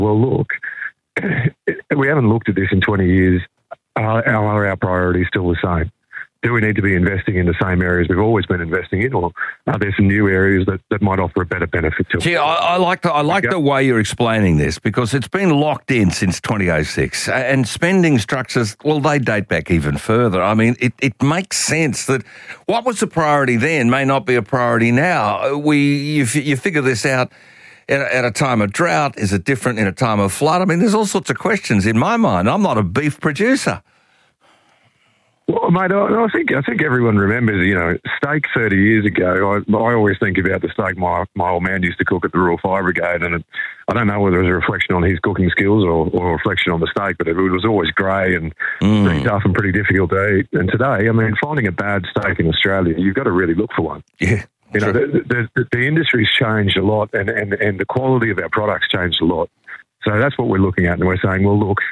well, look, we haven't looked at this in 20 years. Are our priorities still the same? Do we need to be investing in the same areas we've always been investing in, or are there some new areas that might offer a better benefit to us? Gee, I like the way you're explaining this, because it's been locked in since 2006, and spending structures, well, they date back even further. I mean, it makes sense that what was the priority then may not be a priority now. You figure this out at a time of drought. Is it different in a time of flood? I mean, there's all sorts of questions in my mind. I'm not a beef producer. Well, mate, I think everyone remembers, steak 30 years ago. I always think about the steak my old man used to cook at the Rural Fire Brigade, and I don't know whether it was a reflection on his cooking skills or a reflection on the steak, but it was always grey and pretty tough and pretty difficult to eat. And today, I mean, finding a bad steak in Australia, you've got to really look for one. Yeah. The industry's changed a lot, and the quality of our products changed a lot. So that's what we're looking at, and we're saying, well, look,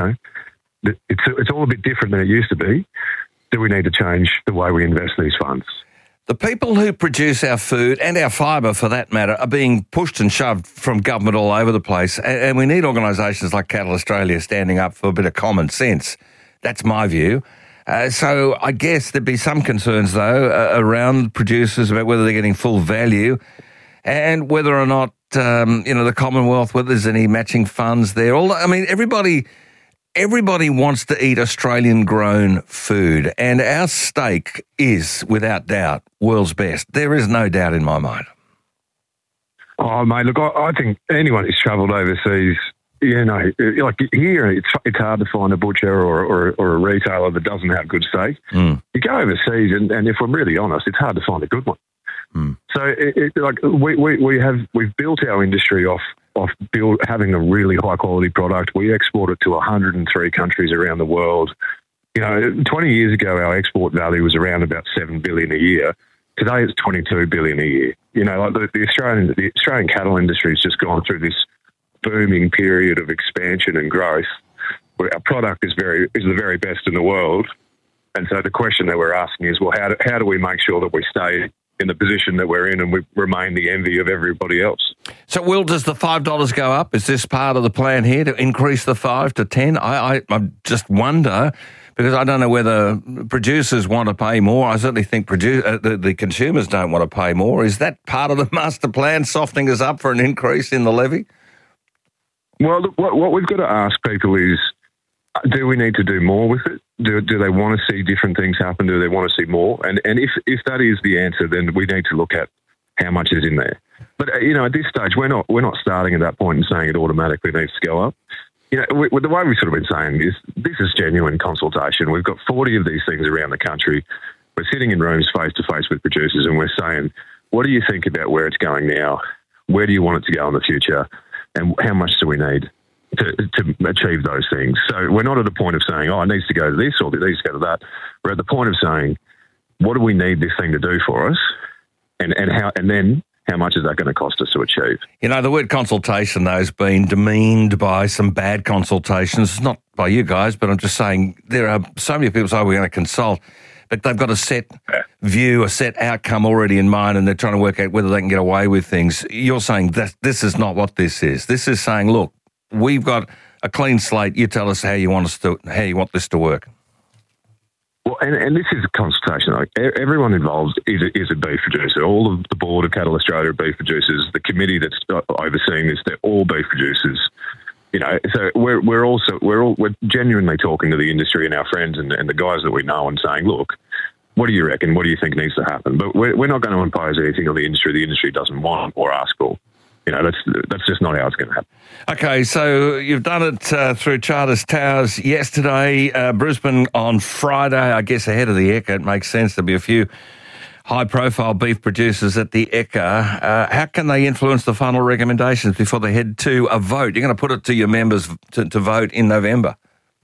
it's all a bit different than it used to be. Do we need to change the way we invest these funds? The people who produce our food, and our fibre for that matter, are being pushed and shoved from government all over the place, and we need organisations like Cattle Australia standing up for a bit of common sense. That's my view. So I guess there'd be some concerns, though, around producers about whether they're getting full value and whether or not, the Commonwealth, whether there's any matching funds there. Everybody wants to eat Australian-grown food, and our steak is, without doubt, world's best. There is no doubt in my mind. Oh, mate, look, I think anyone who's travelled overseas, like here, it's hard to find a butcher or a retailer that doesn't have good steak. You go overseas, and if we're really honest, it's hard to find a good one. So, we've built our industry off having a really high quality product. We export it to 103 countries around the world. 20 years ago, our export value was around about $7 billion a year. Today, it's $22 billion a year. The Australian cattle industry has just gone through this booming period of expansion and growth, where our product is the very best in the world. And so the question that we're asking is, well, how do we make sure that we stay in the position that we're in and we remain the envy of everybody else? So, Will, does the $5 go up? Is this part of the plan here to increase the 5 to 10? I just wonder, because I don't know whether producers want to pay more. I certainly think the consumers don't want to pay more. Is that part of the master plan, softening us up for an increase in the levy? Well, what we've got to ask people is, do we need to do more with it? Do they want to see different things happen? Do they want to see more? And if that is the answer, then we need to look at how much is in there. But at this stage, we're not starting at that point and saying it automatically needs to go up. The way we've sort of been saying is this is genuine consultation. We've got 40 of these things around the country. We're sitting in rooms face to face with producers, and we're saying, what do you think about where it's going now? Where do you want it to go in the future? And how much do we need to achieve those things? So we're not at a point of saying, it needs to go to this or it needs to go to that. We're at the point of saying, what do we need this thing to do for us? And then how much is that going to cost us to achieve? The word consultation, though, has been demeaned by some bad consultations, not by you guys, but I'm just saying there are so many people say we're going to consult, but they've got a set view, a set outcome already in mind, and they're trying to work out whether they can get away with things. You're saying that this is not what this is. This is saying, look, we've got a clean slate. You tell us how you want this to work. Well, and this is a consultation. Like, everyone involved is a beef producer. All of the board of Cattle Australia are beef producers. The committee that's overseeing this, they're all beef producers. So we're genuinely talking to the industry and our friends and the guys that we know and saying, look, what do you reckon? What do you think needs to happen? But we're not going to impose anything on the industry doesn't want or ask for. That's just not how it's going to happen. Okay, so you've done it through Charters Towers yesterday, Brisbane on Friday, I guess ahead of the ECA. It makes sense. There'll be a few high-profile beef producers at the ECA. How can they influence the final recommendations before they head to a vote? You're going to put it to your members to vote in November.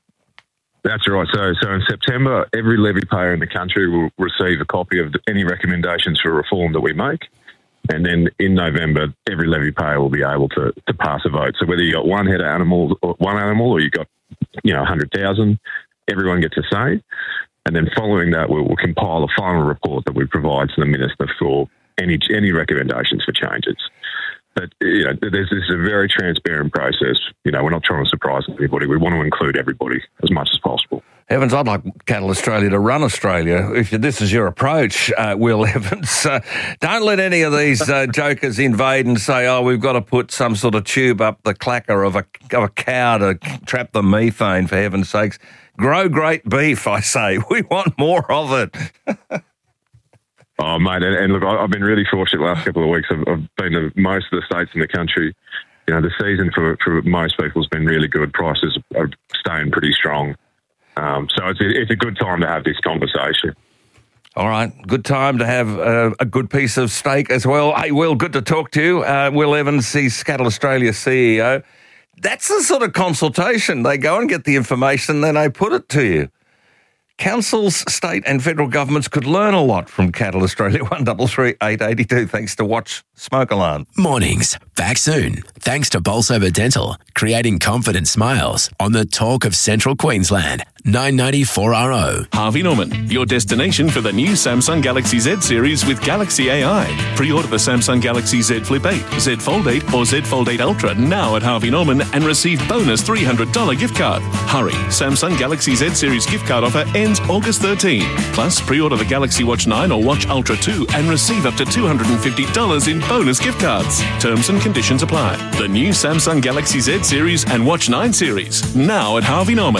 That's right. So in September, every levy payer in the country will receive a copy of any recommendations for reform that we make. And then in November, every levy payer will be able to pass a vote. So whether you got one animal or you got 100,000, everyone gets a say. And then following that, we'll compile a final report that we provide to the minister for any recommendations for changes. that this is a very transparent process. We're not trying to surprise anybody. We want to include everybody as much as possible. Evans, I'd like Cattle Australia to run Australia. If this is your approach, Will Evans, don't let any of these jokers invade and say, we've got to put some sort of tube up the clacker of a cow to trap the methane, for heaven's sakes. Grow great beef, I say. We want more of it. Oh, mate, and look, I've been really fortunate the last couple of weeks. I've been to most of the states in the country. The season for most people has been really good. Prices are staying pretty strong. So it's a good time to have this conversation. All right, good time to have a good piece of steak as well. Hey, Will, good to talk to you. Will Evans, he's Cattle Australia CEO. That's the sort of consultation. They go and get the information, then they put it to you. Councils, state and federal governments could learn a lot from Cattle Australia. 133 882. Thanks to Watch Smoke Alarm. Mornings, back soon. Thanks to Bolsover Dental, creating confident smiles on the talk of Central Queensland. 994RO. Harvey Norman, your destination for the new Samsung Galaxy Z series with Galaxy AI. Pre-order the Samsung Galaxy Z Flip 8, Z Fold 8 or Z Fold 8 Ultra now at Harvey Norman and receive bonus $300 gift card. Hurry, Samsung Galaxy Z series gift card offer ends August 13. Plus, pre-order the Galaxy Watch 9 or Watch Ultra 2 and receive up to $250 in bonus gift cards. Terms and conditions apply. The new Samsung Galaxy Z series and Watch 9 series now at Harvey Norman.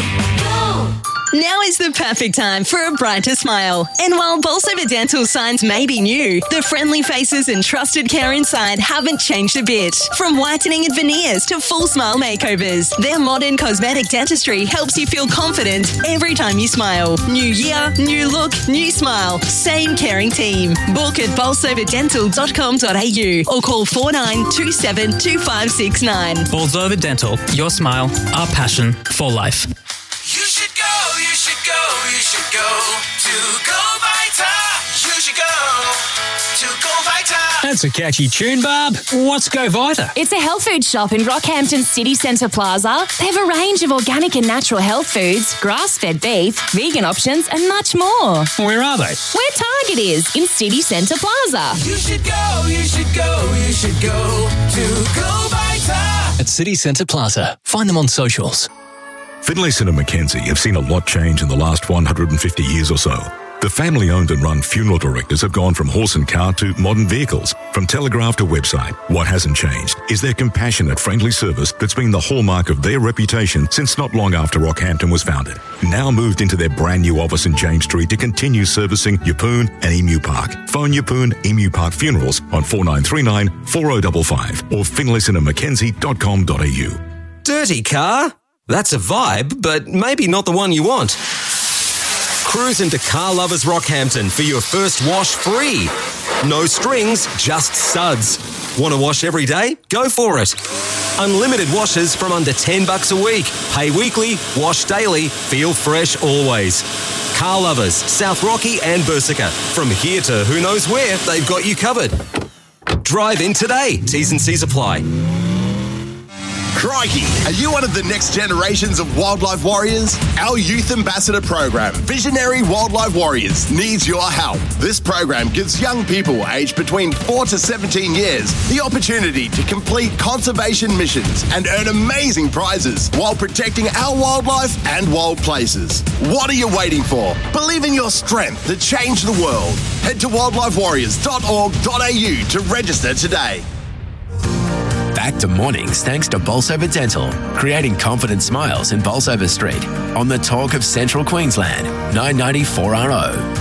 Now is the perfect time for a brighter smile. And while Bolsover Dental signs may be new, the friendly faces and trusted care inside haven't changed a bit. From whitening and veneers to full smile makeovers, their modern cosmetic dentistry helps you feel confident every time you smile. New year, new look, new smile. Same caring team. Book at bolsoverdental.com.au or call 4927 2569. Bolsover Dental, your smile, our passion for life. You should go to Go Vita. You should go to Go Vita. That's a catchy tune, Barb. What's Go Vita? It's a health food shop in Rockhampton City Centre Plaza. They have a range of organic and natural health foods, grass-fed beef, vegan options and much more. Where are they? Where Target is, in City Centre Plaza. You should go to Go Vita. At City Centre Plaza. Find them on socials. Finlayson and Mackenzie have seen a lot change in the last 150 years or so. The family-owned and run funeral directors have gone from horse and cart to modern vehicles, from telegraph to website. What hasn't changed is their compassionate, friendly service that's been the hallmark of their reputation since not long after Rockhampton was founded. Now moved into their brand new office in James Street to continue servicing Yeppoon and Emu Park. Phone Yeppoon Emu Park Funerals on 4939 4055 or finlaysonandmackenzie.com.au. Dirty car? That's a vibe, but maybe not the one you want. Cruise into Car Lovers Rockhampton for your first wash free. No strings, just suds. Want to wash every day? Go for it. Unlimited washes from under $10 a week. Pay weekly, wash daily, feel fresh always. Car Lovers, South Rocky and Bersica. From here to who knows where, they've got you covered. Drive in today. T's and C's apply. Crikey! Are you one of the next generations of wildlife warriors? Our Youth Ambassador program, Visionary Wildlife Warriors, needs your help. This program gives young people aged between 4 to 17 years the opportunity to complete conservation missions and earn amazing prizes while protecting our wildlife and wild places. What are you waiting for? Believe in your strength to change the world. Head to wildlifewarriors.org.au to register today. Back to mornings thanks to Bolsover Dental, creating confident smiles in Bolsover Street on the talk of Central Queensland. 994RO.